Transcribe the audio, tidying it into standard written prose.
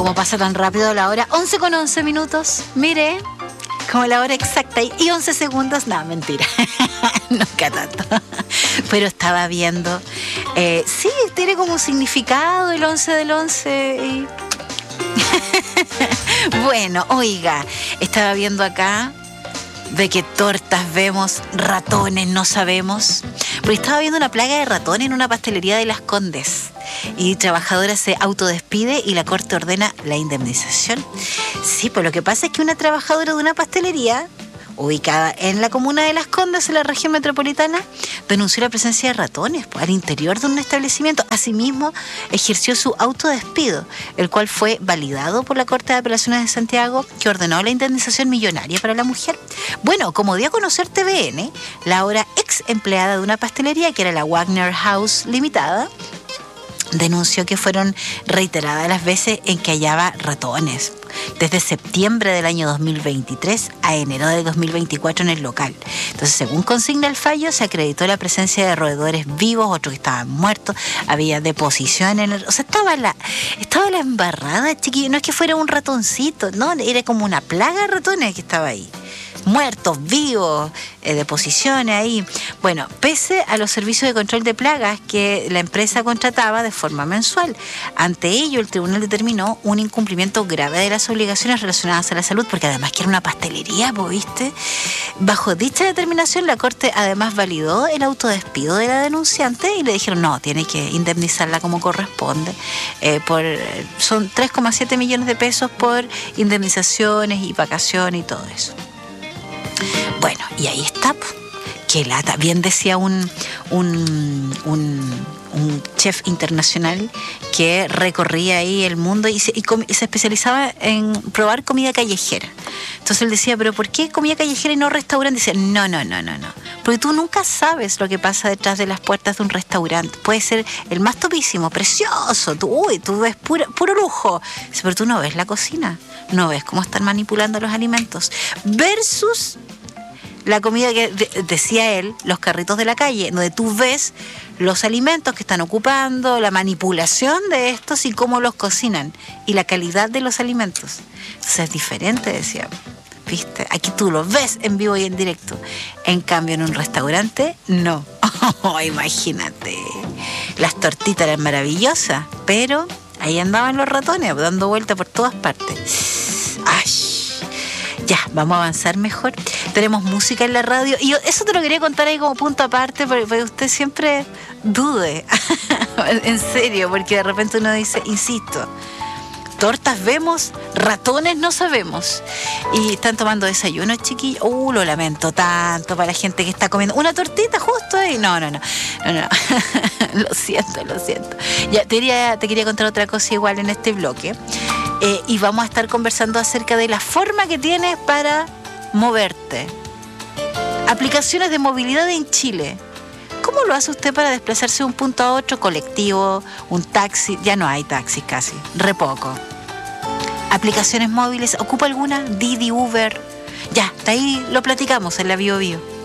cómo pasa tan rápido la hora. 11:11. Mire, como la hora exacta y 11 segundos. No, mentira. Nunca tanto. Pero estaba viendo. Sí, tiene como un significado el 11 del 11. Y... Bueno, oiga, estaba viendo acá de qué tortas vemos, ratones no sabemos. Porque estaba viendo una plaga de ratones en una pastelería de Las Condes. Y trabajadora se autodespide y la corte ordena la indemnización. Sí, pues lo que pasa es que una trabajadora de una pastelería ubicada en la comuna de Las Condes, en la región metropolitana, denunció la presencia de ratones al interior de un establecimiento. Asimismo, ejerció su autodespido, el cual fue validado por la Corte de Apelaciones de Santiago, que ordenó la indemnización millonaria para la mujer. Bueno, como dio a conocer TVN, la ahora ex empleada de una pastelería, que era la Wagner House Limitada, denunció que fueron reiteradas las veces en que hallaba ratones, desde septiembre del año 2023 a enero de 2024 en el local. Entonces, según consigna el fallo, se acreditó la presencia de roedores vivos, otros que estaban muertos, había deposición en el... O sea, estaba la embarrada, chiquillo. No es que fuera un ratoncito, no, era como una plaga de ratones que estaba ahí. Muertos, vivos, deposiciones ahí. Bueno, pese a los servicios de control de plagas que la empresa contrataba de forma mensual. Ante ello, el tribunal determinó un incumplimiento grave de las obligaciones relacionadas a la salud, porque además que era una pastelería, ¿viste? Bajo dicha determinación, la Corte además validó el autodespido de la denunciante y le dijeron, no, tiene que indemnizarla como corresponde. Son 3,7 millones de pesos por indemnizaciones y vacaciones y todo eso. Bueno, y ahí está, que lata. Bien decía un chef internacional que recorría ahí el mundo y se especializaba en probar comida callejera. Entonces él decía, ¿pero por qué comida callejera y no restaurante? Dice, no. Porque tú nunca sabes lo que pasa detrás de las puertas de un restaurante. Puede ser el más topísimo, precioso. Tú ves puro lujo. Dice, pero tú no ves la cocina. No ves cómo están manipulando los alimentos. Versus la comida que decía él, los carritos de la calle, donde tú ves los alimentos que están ocupando, la manipulación de estos y cómo los cocinan y la calidad de los alimentos. Entonces es diferente, decía. ¿Viste? Aquí tú los ves en vivo y en directo. En cambio, en un restaurante, no. Imagínate. Las tortitas eran maravillosas, pero ahí andaban los ratones dando vuelta por todas partes. ¡Ay! Ya, vamos a avanzar mejor. Tenemos música en la radio. Y eso te lo quería contar ahí como punto aparte, porque usted siempre dude. En serio, porque de repente uno dice, insisto, tortas vemos, ratones no sabemos. Y están tomando desayuno, chiquillos. Lo lamento tanto para la gente que está comiendo una tortita justo ahí. No. Lo siento. Ya, te quería contar otra cosa igual en este bloque. Y vamos a estar conversando acerca de la forma que tienes para moverte. Aplicaciones de movilidad en Chile. ¿Cómo lo hace usted para desplazarse de un punto a otro? Colectivo, un taxi. Ya no hay taxis casi, re poco. Aplicaciones móviles, ¿ocupa alguna? Didi, Uber. Ya, de ahí lo platicamos en la Bio Bio.